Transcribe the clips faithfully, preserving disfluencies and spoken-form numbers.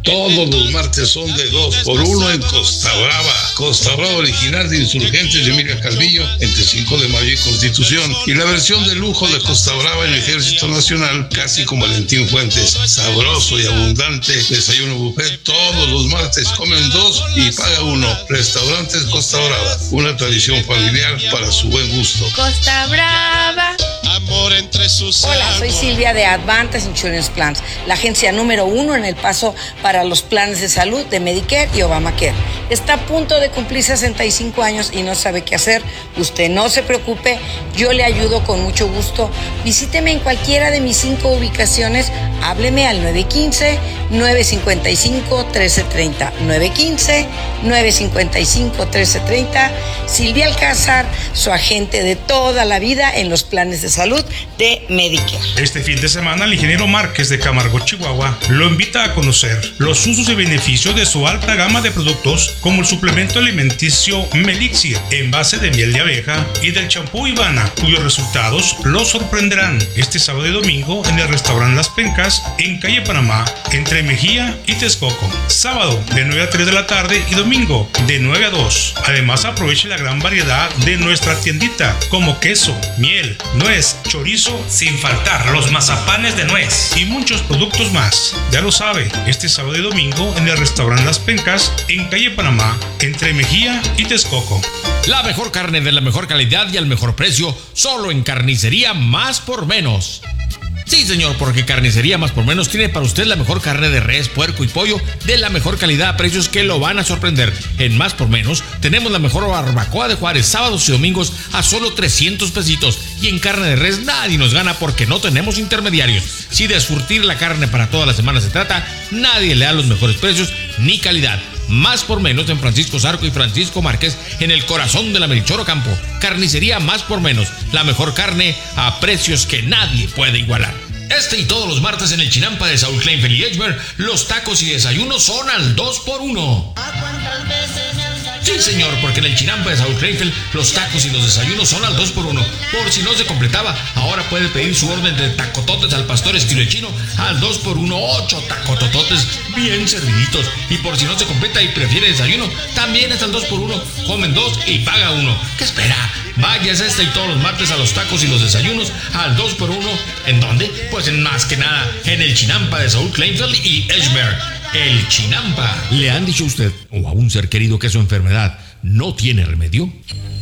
Todos los martes son de dos por uno en Costa Brava. Costa Brava original de Insurgentes de Emilia Calvillo, entre cinco de mayo y Constitución. Y la versión de lujo de Costa Brava en Ejército Nacional, casi con Valentín Fuentes. Sabroso y abundante desayuno buffet. Todos los martes comen dos y paga uno. Restaurantes Costa Brava, una tradición familiar para su buen gusto. Costa Brava. Amor entre sus Hola, soy Silvia de Advantage Insurance Plans, la agencia número uno en El Paso para los planes de salud de Medicare y Obamacare. Está a punto de cumplir sesenta y cinco años y no sabe qué hacer. Usted no se preocupe, yo le ayudo con mucho gusto. Visíteme en cualquiera de mis cinco ubicaciones. Hábleme al nueve uno cinco, nueve cinco cinco, uno tres tres cero. nueve uno cinco, nueve cinco cinco, uno tres tres cero. Silvia Alcázar, su agente de toda la vida en los planes de salud de Medicare. Este fin de semana, el ingeniero Márquez de Camargo, Chihuahua, lo invita a conocer los usos y beneficios de su alta gama de productos, como el suplemento alimenticio Melixir, en base de miel de abeja, y del champú Ivana, cuyos resultados lo sorprenderán este sábado y domingo en el restaurante Las Pencas, en calle Panamá, entre Mejía y Texcoco. Sábado de nueve a tres de la tarde y domingo de nueve a dos. Además, aproveche la gran variedad de nuestra tiendita, como queso, miel, nuez, chorizo, sin faltar los mazapanes de nuez y muchos productos más. Ya lo sabe, este sábado y domingo en el restaurante Las Pencas, en calle Panamá, entre Mejía y Texcoco. La mejor carne de la mejor calidad y al mejor precio, solo en Carnicería Más por Menos. Sí, señor, porque Carnicería Más por Menos tiene para usted la mejor carne de res, puerco y pollo de la mejor calidad a precios que lo van a sorprender. En Más por Menos tenemos la mejor barbacoa de Juárez, sábados y domingos a solo trescientos pesitos. Y en carne de res nadie nos gana porque no tenemos intermediarios. Si de surtir la carne para toda la semana se trata, nadie le da los mejores precios ni calidad. Más por Menos en Francisco Zarco y Francisco Márquez, en el corazón de la Melchor Ocampo. Carnicería Más por Menos, la mejor carne a precios que nadie puede igualar. Este y todos los martes en el Chinampa de Saúl Kleinfeld y Edgemer, los tacos y desayunos son al dos por uno. Sí, señor, porque en el Chinampa de Saúl Kleinfeld, los tacos y los desayunos son al dos por uno. Por si no se completaba, ahora puede pedir su orden de tacototes al pastor estilo chino al dos por uno, ocho tacotototes bien serviditos. Y por si no se completa y prefiere desayuno, también es al dos por uno. Comen dos y paga uno. ¿Qué espera? Váyase este y todos los martes a los tacos y los desayunos al dos por uno. ¿En dónde? Pues en más que nada, en el Chinampa de Saúl Kleinfeld y Edgemer. El Chinampa. ¿Le han dicho a usted o a un ser querido que su enfermedad no tiene remedio?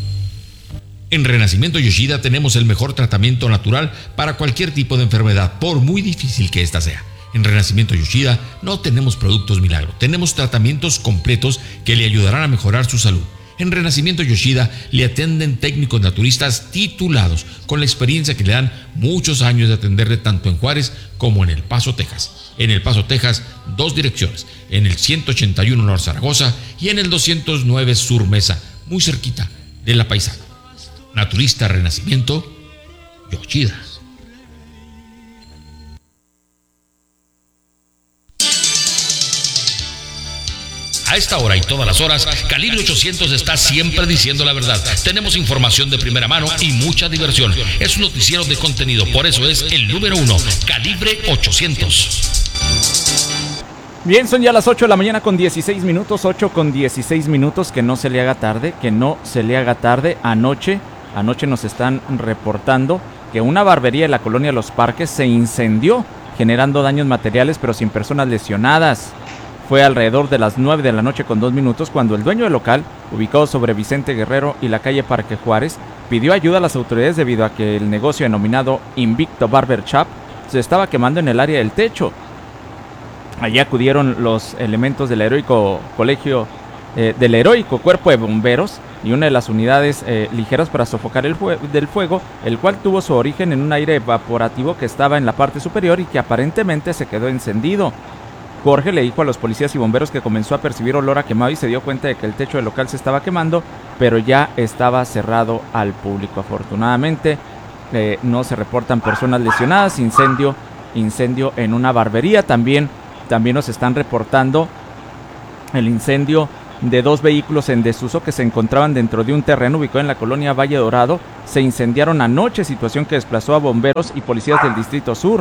En Renacimiento Yoshida tenemos el mejor tratamiento natural para cualquier tipo de enfermedad, por muy difícil que ésta sea. En Renacimiento Yoshida no tenemos productos milagro, tenemos tratamientos completos que le ayudarán a mejorar su salud. En Renacimiento Yoshida le atienden técnicos naturistas titulados con la experiencia que le dan muchos años de atenderle tanto en Juárez como en El Paso, Texas. En El Paso, Texas, dos direcciones, en el ciento ochenta y uno Norte Zaragoza y en el doscientos nueve Sur Mesa, muy cerquita de La Paisana. Naturista Renacimiento Yoshida. A esta hora y todas las horas, Calibre ochocientos está siempre diciendo la verdad. Tenemos información de primera mano y mucha diversión. Es un noticiero de contenido, por eso es el número uno, Calibre ochocientos. Bien, son ya las ocho de la mañana con dieciséis minutos, ocho con dieciséis minutos, que no se le haga tarde, que no se le haga tarde. Anoche, anoche nos están reportando que una barbería en la colonia Los Parques se incendió, generando daños materiales, pero sin personas lesionadas. Fue alrededor de las nueve de la noche con dos minutos cuando el dueño del local, ubicado sobre Vicente Guerrero y la calle Parque Juárez, pidió ayuda a las autoridades debido a que el negocio denominado Invicto Barber Shop se estaba quemando en el área del techo. Allí acudieron los elementos del heroico colegio, eh, del heroico cuerpo de bomberos y una de las unidades eh, ligeras para sofocar el fue- del fuego, el cual tuvo su origen en un aire evaporativo que estaba en la parte superior y que aparentemente se quedó encendido. Jorge le dijo a los policías y bomberos que comenzó a percibir olor a quemado y se dio cuenta de que el techo del local se estaba quemando, pero ya estaba cerrado al público. Afortunadamente eh, no se reportan personas lesionadas. Incendio, incendio en una barbería. También, también nos están reportando el incendio de dos vehículos en desuso que se encontraban dentro de un terreno ubicado en la colonia Valle Dorado. Se incendiaron anoche, situación que desplazó a bomberos y policías del Distrito Sur.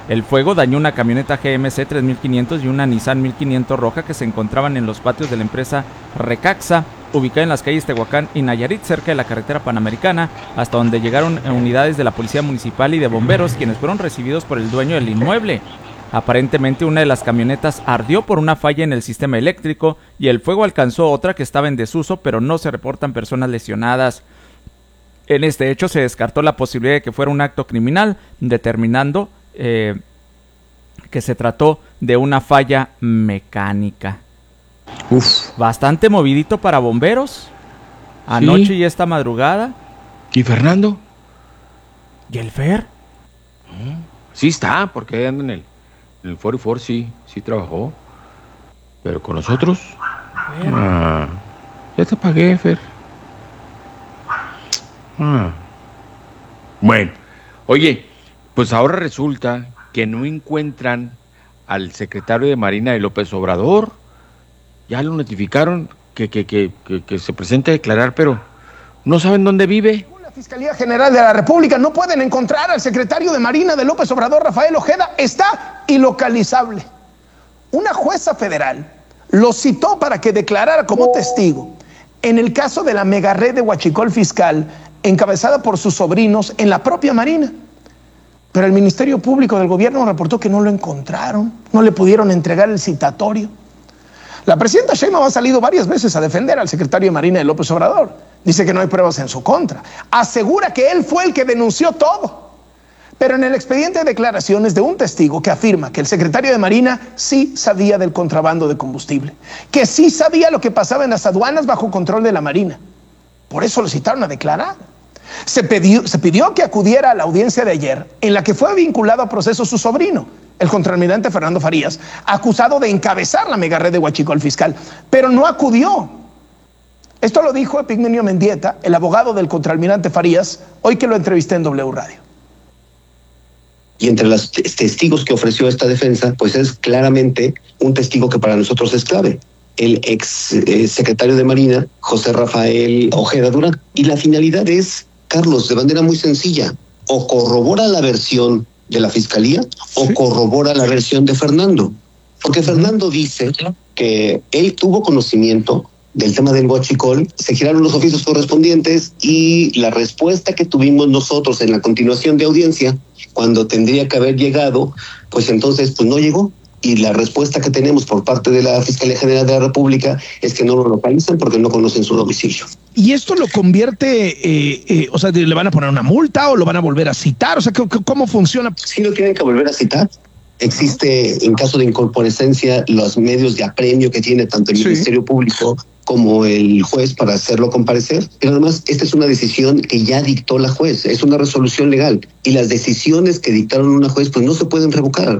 El fuego dañó una camioneta G M C tres mil quinientos y una Nissan mil quinientos roja que se encontraban en los patios de la empresa Recaxa, ubicada en las calles Tehuacán y Nayarit, cerca de la carretera Panamericana, hasta donde llegaron unidades de la Policía Municipal y de bomberos, quienes fueron recibidos por el dueño del inmueble. Aparentemente una de las camionetas ardió por una falla en el sistema eléctrico y el fuego alcanzó otra que estaba en desuso, pero no se reportan personas lesionadas. En este hecho se descartó la posibilidad de que fuera un acto criminal, determinando eh, que se trató de una falla mecánica. Uf. Bastante movidito para bomberos. Anoche sí. Y esta madrugada. ¿Y Fernando? ¿Y el Fer? Sí está, porque anda en el, en el cuarenta y cuatro, sí, sí trabajó. Pero con nosotros. Ah, ya te pagué, Fer. Ah. Bueno, oye, pues ahora resulta que no encuentran al secretario de Marina de López Obrador. Ya lo notificaron que, que, que, que, que se presente a declarar, pero no saben dónde vive. La Fiscalía General de la República no pueden encontrar al secretario de Marina de López Obrador, Rafael Ojeda. Está ilocalizable. Una jueza federal lo citó para que declarara como testigo en el caso de la megared de Huachicol Fiscal, encabezada por sus sobrinos en la propia Marina. Pero el Ministerio Público del Gobierno reportó que no lo encontraron, no le pudieron entregar el citatorio. La presidenta Sheinbaum ha salido varias veces a defender al secretario de Marina de López Obrador. Dice que no hay pruebas en su contra. Asegura que él fue el que denunció todo. Pero en el expediente de declaraciones de un testigo que afirma que el secretario de Marina sí sabía del contrabando de combustible, que sí sabía lo que pasaba en las aduanas bajo control de la Marina. Por eso lo citaron a declarar. Se pidió, se pidió que acudiera a la audiencia de ayer, en la que fue vinculado a proceso su sobrino, el contraalmirante Fernando Farías, acusado de encabezar la megared de Huachicol Fiscal, pero no acudió. Esto lo dijo Epigmenio Mendieta, el abogado del contraalmirante Farías, hoy que lo entrevisté en W Radio. Y entre los testigos que ofreció esta defensa, pues es claramente un testigo que para nosotros es clave. El ex eh, secretario de Marina, José Rafael Ojeda Durán. Y la finalidad es, Carlos, de manera muy sencilla, o corrobora la versión de la Fiscalía o corrobora la versión de Fernando. Porque Fernando dice que él tuvo conocimiento del tema del huachicol, se giraron los oficios correspondientes y la respuesta que tuvimos nosotros en la continuación de audiencia, cuando tendría que haber llegado, pues entonces pues no llegó. Y la respuesta que tenemos por parte de la Fiscalía General de la República es que no lo localizan porque no conocen su domicilio. ¿Y esto lo convierte, eh, eh, o sea, le van a poner una multa o lo van a volver a citar? O sea, ¿cómo funciona? Sí lo tienen que volver a citar. Existe, en caso de incorporescencia, los medios de apremio que tiene tanto el sí. Ministerio Público como el juez para hacerlo comparecer. Pero además, esta es una decisión que ya dictó la juez, es una resolución legal. Y las decisiones que dictaron una juez, pues no se pueden revocar.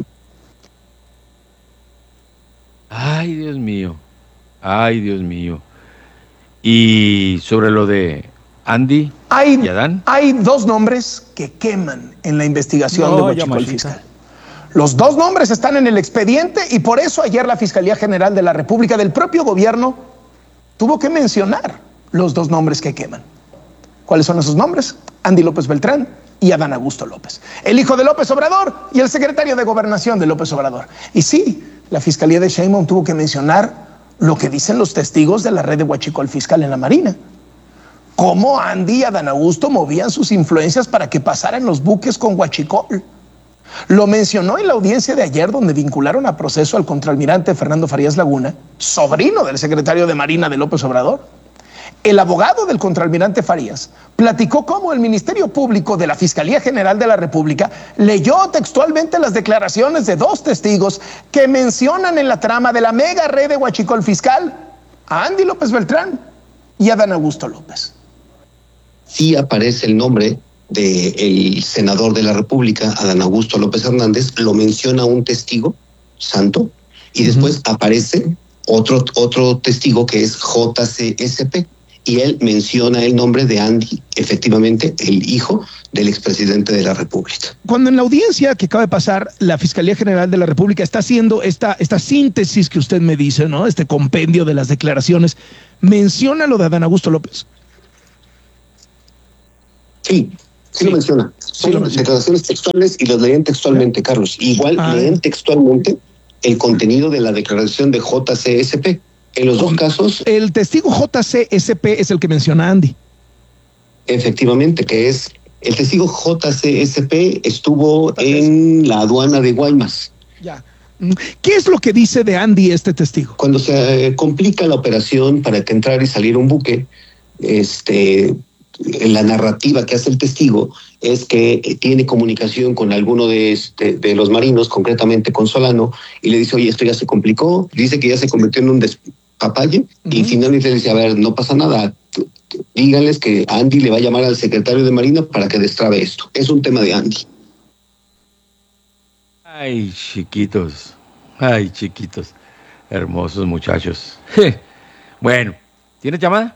Ay, Dios mío. Ay, Dios mío. Y sobre lo de Andy hay, y Adán. Hay dos nombres que queman en la investigación no, de Huachicol Fiscal. Los dos nombres están en el expediente y por eso ayer la Fiscalía General de la República del propio gobierno tuvo que mencionar los dos nombres que queman. ¿Cuáles son esos nombres? Andy López Beltrán y Adán Augusto López, el hijo de López Obrador y el secretario de Gobernación de López Obrador. Y sí, la Fiscalía de Sheinbaum tuvo que mencionar lo que dicen los testigos de la red de Huachicol Fiscal en la Marina. Cómo Andy y Adán Augusto movían sus influencias para que pasaran los buques con Huachicol. Lo mencionó en la audiencia de ayer, donde vincularon a proceso al contraalmirante Fernando Farías Laguna, sobrino del secretario de Marina de López Obrador. El abogado del contraalmirante Farías platicó cómo el Ministerio Público de la Fiscalía General de la República leyó textualmente las declaraciones de dos testigos que mencionan en la trama de la mega red de Huachicol Fiscal a Andy López Beltrán y a Adán Augusto López. Sí aparece el nombre del senador de la República, Adán Augusto López Hernández, lo menciona un testigo santo y después uh-huh. aparece otro, otro testigo que es J C S P. Y él menciona el nombre de Andy, efectivamente, el hijo del expresidente de la República. Cuando en la audiencia que acaba de pasar, la Fiscalía General de la República está haciendo esta, esta síntesis que usted me dice, ¿no? Este compendio de las declaraciones, ¿menciona lo de Adán Augusto López? Sí, Sí, sí lo menciona. Son sí lo declaraciones textuales y las leen textualmente, Carlos. Igual ah. leen textualmente el contenido de la declaración de J C S P. En los dos casos... El testigo J C S P es el que menciona Andy. Efectivamente, que es... El testigo J C S P estuvo en la aduana de Guaymas. Ya. ¿Qué es lo que dice de Andy este testigo? Cuando se complica la operación para que entrara y saliera un buque, este, la narrativa que hace el testigo es que tiene comunicación con alguno de, este, de los marinos, concretamente con Solano, y le dice, oye, esto ya se complicó, dice que ya se convirtió en un despapalle, uh-huh. y finalmente le dice, a ver, no pasa nada, díganles que Andy le va a llamar al secretario de Marina para que destrabe esto. Es un tema de Andy. Ay, chiquitos, ay, chiquitos, hermosos muchachos. Bueno, ¿tienes llamada?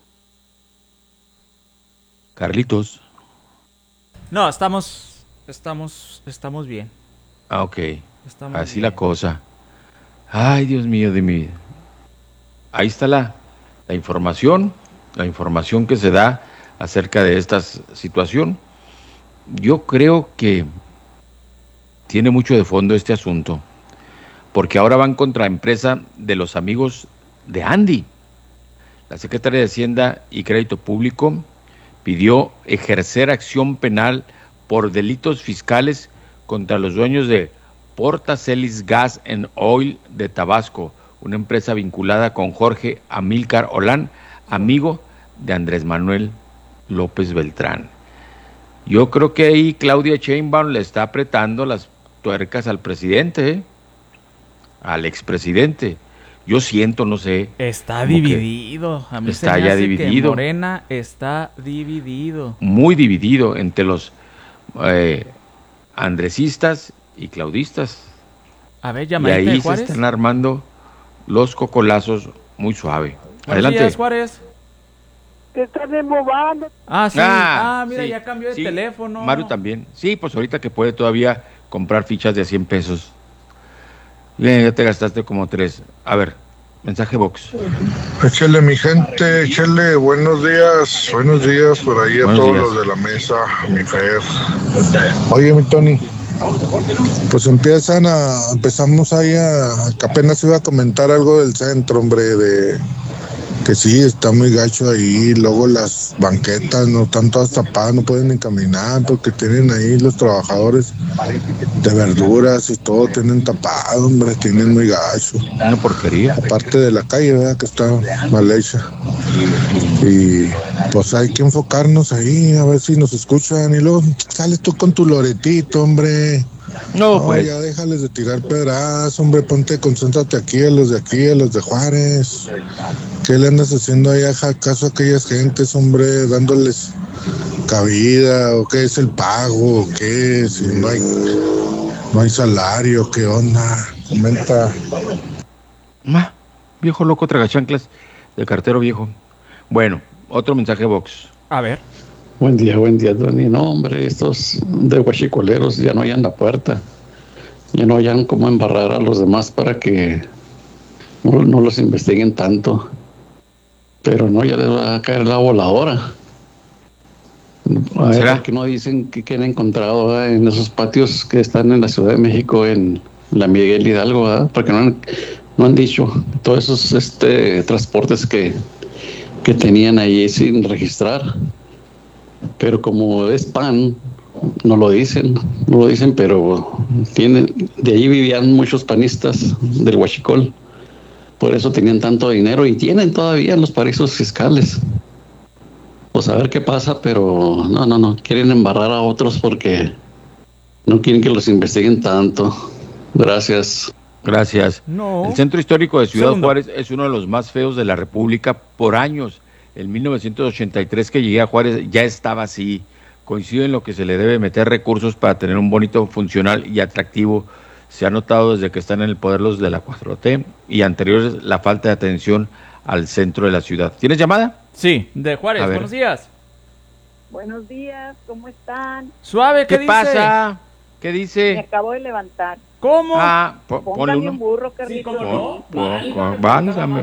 Carlitos. No, estamos, estamos, estamos bien. Ah, ok, estamos así bien. La cosa. Ay, Dios mío de mi vida. Ahí está la, la información, la información que se da acerca de esta situación. Yo creo que tiene mucho de fondo este asunto, porque ahora van contra empresa de los amigos de Andy. La secretaria de Hacienda y Crédito Público pidió ejercer acción penal por delitos fiscales contra los dueños de Portacelis Gas and Oil de Tabasco, una empresa vinculada con Jorge Amílcar Olán, amigo de Andrés Manuel López Beltrán. Yo creo que ahí Claudia Sheinbaum le está apretando las tuercas al presidente, ¿eh? Al expresidente. Yo siento, no sé. Está dividido. A mí está se me ya hace dividido. Que Morena está dividido. Muy dividido entre los eh, andresistas y claudistas. A ver, y llamadita ahí de se Juárez. están armando los cocolazos muy suave. Buenos Adelante. días, Juárez. Te estás desmovando. Ah, sí. Ah, ah mira, sí, ya cambió de sí. teléfono. Maru también. Sí, pues ahorita que puede todavía comprar fichas de cien pesos. Bien, ya te gastaste como tres. A ver, mensaje box. Échale, mi gente, échale, buenos días, buenos días por ahí a buenos todos días. los de la mesa, mi Fer. Oye, mi Tony, pues empiezan a, empezamos ahí a, que apenas iba a comentar algo del centro, hombre, de que sí, está muy gacho ahí, luego las banquetas no están todas tapadas, no pueden ni caminar porque tienen ahí los trabajadores de verduras y todo tienen tapado, hombre, tienen muy gacho. Una porquería. Aparte de la calle, ¿verdad? Que está mal hecha. Y pues hay que enfocarnos ahí, a ver si nos escuchan. Y luego sales tú con tu loretito, hombre. No, no pues. Ya déjales de tirar pedradas, hombre, ponte, concéntrate aquí, a los de aquí, a los de Juárez. ¿Qué le andas haciendo ahí acaso a aquellas gentes, hombre, dándoles cabida? ¿O qué es el pago? ¿O qué? Si no hay, no hay salario, ¿qué onda? Comenta. Ah, viejo loco tragachanclas del cartero viejo. Bueno, otro mensaje box. A ver. Buen día, buen día, Tony. No, hombre, estos de guachicoleros ya no hallan la puerta. Ya no hallan cómo embarrar a los demás para que no, no los investiguen tanto. Pero no, ya les va a caer la voladora. A ver, ¿será que no dicen que, que han encontrado, ¿verdad?, en esos patios que están en la Ciudad de México, en la Miguel Hidalgo, ¿verdad? Porque no han, no han dicho todos esos este, transportes que, que tenían ahí sin registrar. Pero como es pan, no lo dicen, no lo dicen, pero tienen, de ahí vivían muchos panistas del huachicol, por eso tenían tanto dinero y tienen todavía los paraísos fiscales. Pues a ver qué pasa, pero no, no, no, quieren embarrar a otros porque no quieren que los investiguen tanto. Gracias. Gracias. No. El centro histórico de Ciudad Segundo. Juárez es uno de los más feos de la República por años. En mil novecientos ochenta y tres que llegué a Juárez ya estaba así. Coincido en lo que se le debe meter recursos para tener un bonito, funcional y atractivo. Se ha notado desde que están en el poder los de la cuatro T y anteriores la falta de atención al centro de la ciudad. ¿Tienes llamada? Sí, de Juárez. Buenos días. Buenos días, ¿cómo están? Suave, ¿qué, ¿Qué dice? pasa? ¿Qué Me dice? acabo de levantar. ¿Cómo? Ah, po- ponle Póngame uno. un burro, Carlitos. Sí, ¿cómo no? Po- po- válgame.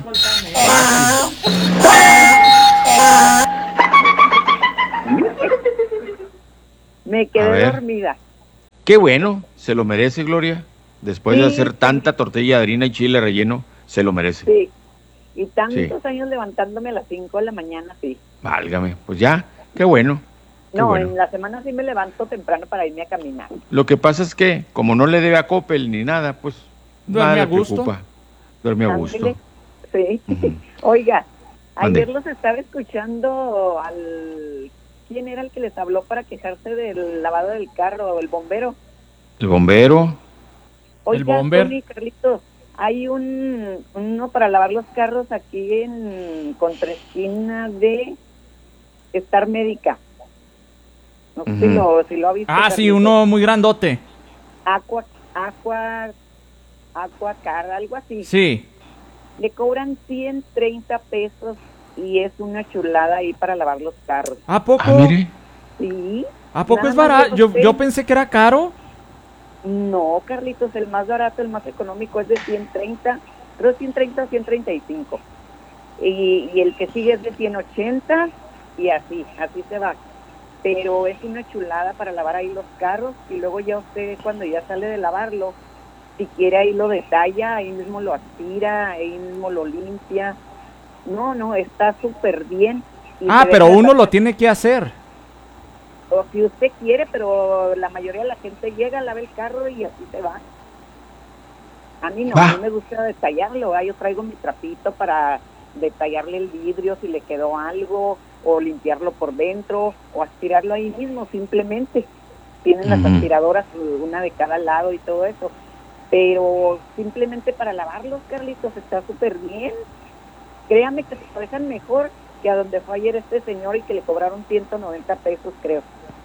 Me quedé dormida. Qué bueno, se lo merece, Gloria. Después Sí. de hacer tanta tortilla de harina y chile relleno, se lo merece. Sí. Y tantos Sí. años levantándome a las cinco de la mañana, sí. Válgame, pues ya, qué bueno. Qué No, bueno. en la semana sí me levanto temprano para irme a caminar. Lo que pasa es que, como no le debe a Coppel ni nada, pues Duerme nada a le gusto. preocupa. Duerme a gusto. Ándele. Sí. Ujú. Oiga, Mande. ayer los estaba escuchando al... ¿Quién era el que les habló para quejarse del lavado del carro? ¿El bombero? El bombero. Oiga, bomber. Tony, Carlitos, hay un uno para lavar los carros aquí en contraesquina de Star Médica. No sé si, Ujú. lo, si lo ha visto. Ah, sí, Carlitos. uno muy grandote. Aqua, Aqua, Aqua Car, algo así. Sí. Le cobran ciento treinta pesos y es una chulada ahí para lavar los carros. ¿A poco? Ah, mire. Sí. ¿A poco Nada es más barato? que Yo, usted- yo pensé que era caro. No, Carlitos, el más barato, el más económico es de ciento treinta, creo ciento treinta o ciento treinta y cinco. Y, y el que sigue es de ciento ochenta y así, así se va. Pero es una chulada para lavar ahí los carros y luego ya usted cuando ya sale de lavarlo, si quiere ahí lo detalla, ahí mismo lo aspira, ahí mismo lo limpia. No, no, está súper bien. Y Ah, se pero deja- uno lo tiene que hacer. O si usted quiere, pero la mayoría de la gente llega, lava el carro y así se va. A mí no, Va. a mí me gusta detallarlo. ¿eh? Yo traigo mi trapito para detallarle el vidrio si le quedó algo, o limpiarlo por dentro, o aspirarlo ahí mismo, simplemente. Tienen las Ujú. aspiradoras, una de cada lado y todo eso. Pero simplemente para lavarlos, Carlitos, está súper bien. Créame que se dejan mejor que a donde fue ayer este señor y que le cobraron ciento noventa pesos, creo.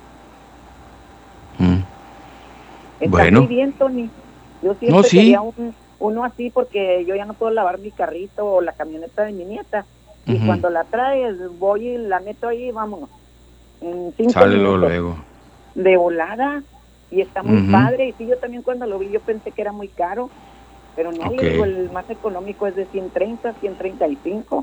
Mm. Está Bueno. muy bien, Tony. Yo siempre No, sí. quería un, uno así porque yo ya no puedo lavar mi carrito o la camioneta de mi nieta. Y Ujú. cuando la traes, voy y la meto ahí y vámonos. En cinco Sale luego, minutos. luego. De volada. Y está muy Ujú. padre. Y sí, yo también cuando lo vi yo pensé que era muy caro. Pero no, Ok. le digo, el más económico es de ciento treinta, ciento treinta y cinco.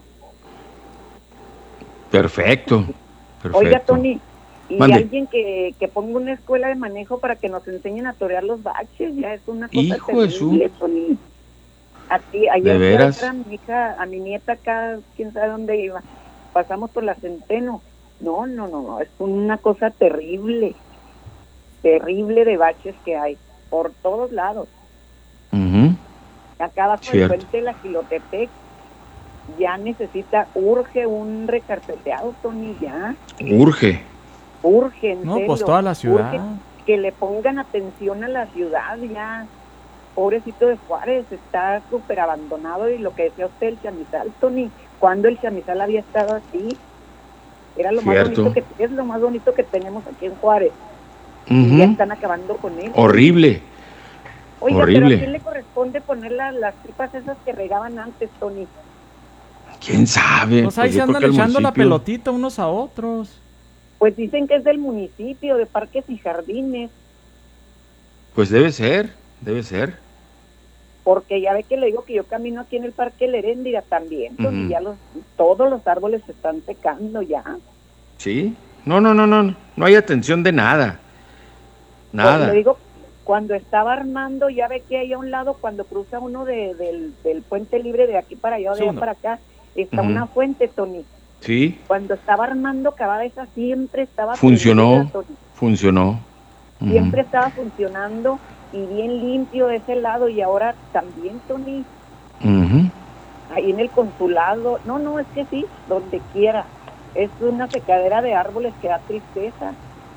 Perfecto. Perfecto. Oiga, Tony, y Mande. alguien que, que ponga una escuela de manejo para que nos enseñen a torear los baches, ya es una cosa Hijo de su- terrible, Tony. Aquí, ayer ¿De fui a veras? dejar a mi hija, a mi nieta acá, quién sabe dónde iba. Pasamos por la Centeno. No, no, no, no, es una cosa terrible. Terrible de baches que hay, por todos lados. Ujú. Acá abajo del Cierto. puente de la Gilotepec ya necesita, urge un recarpeteado, Tony, ya. Urge. Urge, en No, serio. pues toda la ciudad. Urge que le pongan atención a la ciudad ya. Pobrecito de Juárez, está súper abandonado y lo que decía usted, el chamizal, Tony, cuando el chamizal había estado así, era lo más Cierto. bonito que es lo más bonito que tenemos aquí en Juárez. Ujú. Y ya están acabando con él. Horrible. Oiga, pero horrible. ¿a quién le corresponde poner la- las pipas esas que regaban antes, Tony? ¿Quién sabe? Pues ahí Pues se yo creo andan que el echando la municipio. pelotita unos a otros. Pues dicen que es del municipio, de Parques y Jardines, Pues debe ser, debe ser. porque ya ve que le digo que yo camino aquí en el Parque Leréndira también, Tony, Ujú. ya los, todos los árboles se están secando ya. ¿Sí? No, no, no, no. No hay atención de nada. Nada. Le digo, cuando estaba armando, ya ve que ahí a un lado, cuando cruza uno de, del, del puente libre de aquí para allá o de allá Segundo. para acá, está Ujú. una fuente, Tony. Sí, Cuando estaba armando Cabeza siempre estaba funcionó. prendida, Tony. Funcionó. Ujú. Siempre estaba funcionando y bien limpio de ese lado y ahora también, Tony, Ujú. ahí en el consulado, no, no, es que sí, donde quiera, es una secadera de árboles que da tristeza,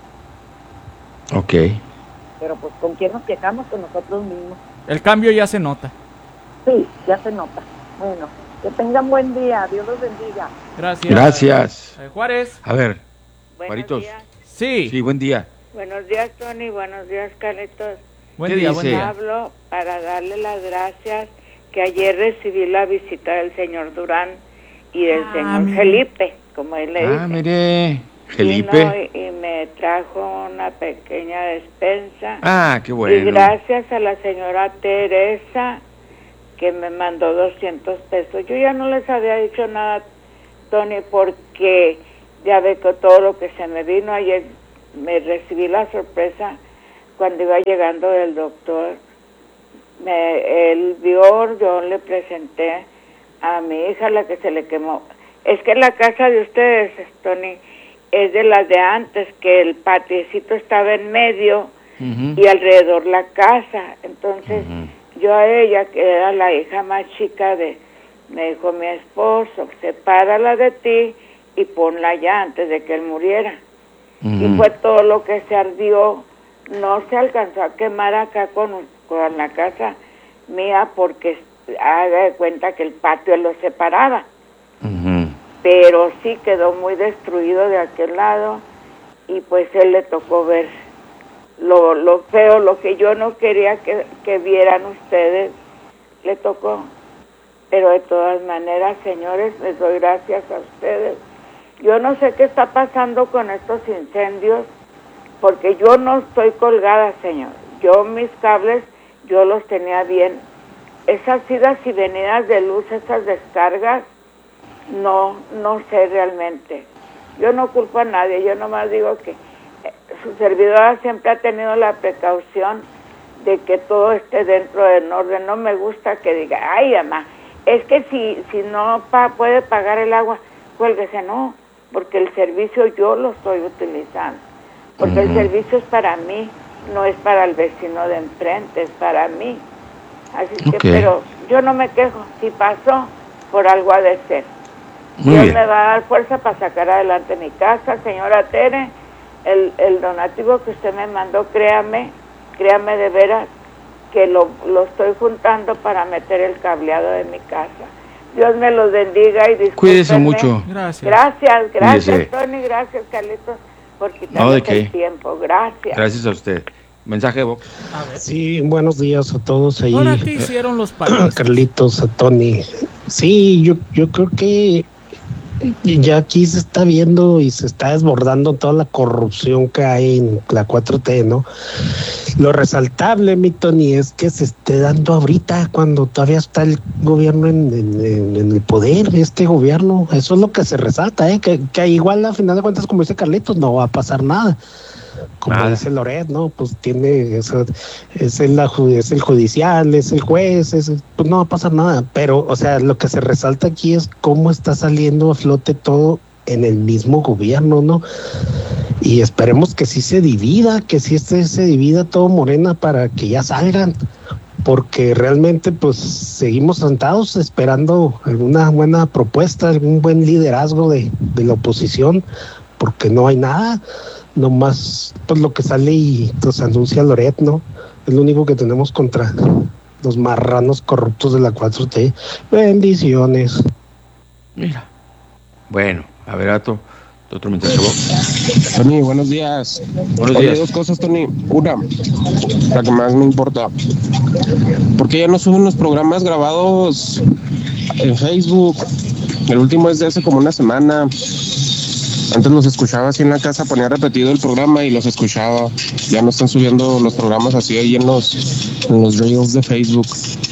Ok. pero pues ¿con quién nos quejamos? Con nosotros mismos. El cambio ya se nota. Sí, ya se nota. Bueno, que tengan buen día, Dios los bendiga. Gracias. Gracias. Eh, Juárez. A ver, Buenos Juaritos. días. Sí. Sí, buen día. Buenos días, Tony. Buenos días, Carlitos. Buen ¿Qué día, dice? buen día. Hablo para darle las gracias que ayer recibí la visita del señor Durán y del Ah, señor mire. Felipe, como él le Ah, dice. mire, Vino Felipe. y, y me trajo una pequeña despensa. Ah, qué Y bueno. gracias a la señora Teresa que me mandó doscientos pesos. Yo ya no les había dicho nada, Tony, porque ya ve que todo lo que se me vino ayer me recibí la sorpresa cuando iba llegando del doctor. Me, él vio, yo le presenté a mi hija, la que se le quemó. Es que la casa de ustedes, Tony, es de las de antes, que el patiecito estaba en medio uh-huh. y alrededor la casa. Entonces, uh-huh. yo a ella, que era la hija más chica, de me dijo mi esposo, sepárala de ti y ponla allá antes de que él muriera. Uh-huh. Y fue todo lo que se ardió. No se alcanzó a quemar acá con, con la casa mía porque haga de cuenta que el patio lo separaba. Uh-huh. Pero sí quedó muy destruido de aquel lado y pues él le tocó ver lo, lo feo, lo que yo no quería que, que vieran ustedes, le tocó. Pero de todas maneras, señores, les doy gracias a ustedes. Yo no sé qué está pasando con estos incendios, porque yo no estoy colgada, señor. Yo mis cables, yo los tenía bien. Esas idas y venidas de luz, esas descargas, no, no sé realmente. Yo no culpo a nadie, yo nomás digo que eh, su servidora siempre ha tenido la precaución de que todo esté dentro del orden. No me gusta que diga, ay, mamá, es que si, si no pa, puede pagar el agua, cuélguese. No, porque el servicio yo lo estoy utilizando. Porque uh-huh. el servicio es para mí, no es para el vecino de enfrente, es para mí. Así okay. que, pero yo no me quejo. Si pasó, por algo ha de ser. Muy Dios bien. Me va a dar fuerza para sacar adelante mi casa. Señora Tere, el, el donativo que usted me mandó, créame, créame de veras, que lo, lo estoy juntando para meter el cableado de mi casa. Dios me los bendiga y discúlpenme. Cuídese mucho. Gracias. Gracias, gracias, Cuídese. Tony, gracias, Carlitos, por quitarme no, el tiempo. Gracias. Gracias a usted. Mensaje, Bob. Sí, buenos días a todos ahí. Ahora, ¿qué hicieron los países? Carlitos, a Tony. Sí, yo, yo creo que ya aquí se está viendo y se está desbordando toda la corrupción que hay en la cuatro T, ¿no? Lo resaltable, mi Tony, es que se esté dando ahorita cuando todavía está el gobierno en, en, en el poder, este gobierno. Eso es lo que se resalta, ¿eh? Que, que igual a final de cuentas, como dice Carlitos, no va a pasar nada. Como ah. dice Loret, ¿no? Pues tiene eso, es el, es el judicial, es el juez, es, pues no va a pasar nada. Pero, o sea, lo que se resalta aquí es cómo está saliendo a flote todo en el mismo gobierno, ¿no? Y esperemos que sí se divida, que sí se, se divida todo Morena para que ya salgan, porque realmente pues seguimos sentados esperando alguna buena propuesta, algún buen liderazgo de, de la oposición, porque no hay nada. Nomás pues lo que sale y pues anuncia Loret, ¿no? Es lo único que tenemos contra los marranos corruptos de la cuatro T. Bendiciones. Mira. Bueno, a ver, Ato, otro mensaje. Tony, buenos días. Buenos Oye, días. dos cosas, Tony. Una, la que más me importa. ¿Por qué ya no suben los programas grabados en Facebook? El último es de hace como una semana. Antes los escuchaba así en la casa, ponía repetido el programa y los escuchaba. Ya no están subiendo los programas así ahí en los, en los reels de Facebook.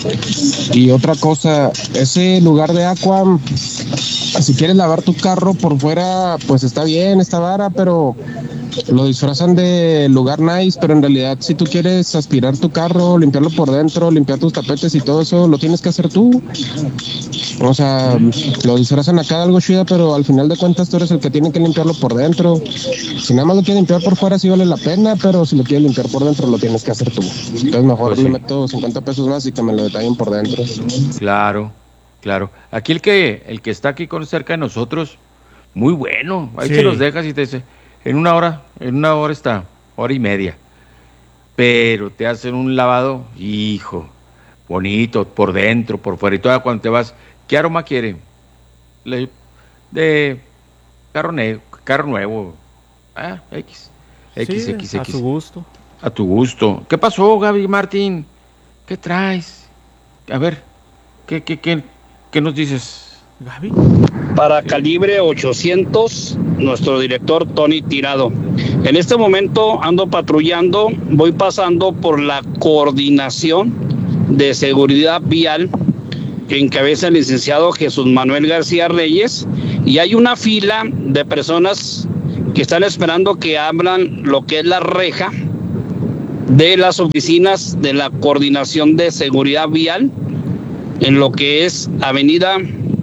Y otra cosa, ese lugar de Aqua, si quieres lavar tu carro por fuera, pues está bien, está vara, pero lo disfrazan de lugar nice, pero en realidad si tú quieres aspirar tu carro, limpiarlo por dentro, limpiar tus tapetes y todo eso, lo tienes que hacer tú. O sea, lo disfrazan acá de algo chida, pero al final de cuentas tú eres el que tiene que limpiarlo por dentro. Si nada más lo quieres limpiar por fuera sí vale la pena, pero si lo quieres limpiar por dentro lo tienes que hacer tú. Entonces mejor pues sí. Le meto cincuenta pesos más y que me lo detallen por dentro. Claro, claro. Aquí el que el que está aquí con cerca de nosotros, muy bueno. Ahí sí. Se los dejas y te dice, en una hora, en una hora está, hora y media. Pero te hacen un lavado, hijo, bonito, por dentro, por fuera. Y todavía cuando te vas, ¿qué aroma quiere? Le, de carro, ne- carro nuevo. Ah, X. X, sí, X, X. A tu gusto. A tu gusto. ¿Qué pasó, Gaby Martín? ¿Qué traes? A ver, ¿qué, qué, qué, qué nos dices, Gaby? Para Calibre ochocientos, nuestro director Tony Tirado. En este momento ando patrullando, voy pasando por la coordinación de seguridad vial que encabeza el licenciado Jesús Manuel García Reyes, y hay una fila de personas que están esperando que abran lo que es la reja de las oficinas de la Coordinación de Seguridad Vial en lo que es Avenida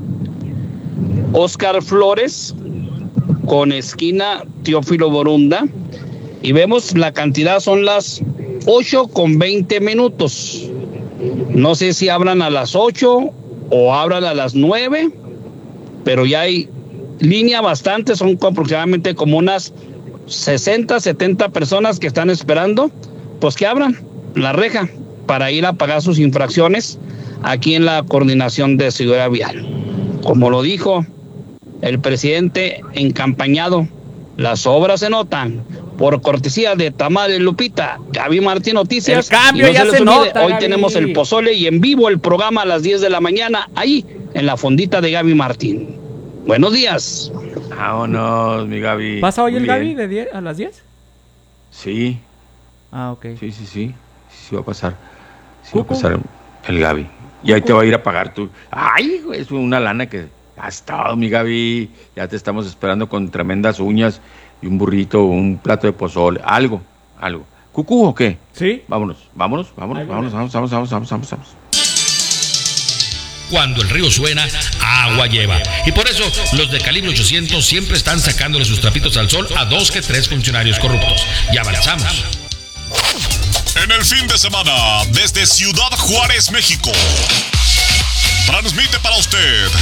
Óscar Flores con esquina Teófilo Borunda, y vemos la cantidad, son las ocho con veinte minutos. No sé si abran a las ocho o abran a las nueve, pero ya hay línea bastante, son aproximadamente como unas sesenta, setenta personas que están esperando pues que abran la reja para ir a pagar sus infracciones aquí en la Coordinación de Seguridad Vial. Como lo dijo el presidente encampañado, las obras se notan. Por cortesía de Tamales Lupita, Gaby Martín Noticias. El cambio y no ya se, se les olvide, nota, hoy Gaby. tenemos el pozole y en vivo el programa a las diez de la mañana, ahí en la fondita de Gaby Martín. Buenos días. Vámonos, mi Gaby. ¿Pasa hoy Muy el bien. Gaby de diez a las diez? Sí. Ah, ok. Sí, sí, sí. Sí va a pasar. Sí va a pasar el Gaby. Y ahí te va a ir a pagar tú. Ay, güey, es una lana que has estado, mi Gaby. Ya te estamos esperando con tremendas uñas y un burrito, un plato de pozole, algo, algo. ¿Cucú o qué? Sí. Vámonos, vámonos, vámonos, vámonos, vamos, vamos, vamos, vamos, vamos, vamos. Cuando el río suena, agua lleva. Y por eso los de Calibre ochocientos siempre están sacándole sus trapitos al sol a dos que tres funcionarios corruptos. Ya avanzamos. En el fin de semana, desde Ciudad Juárez, México, transmite para usted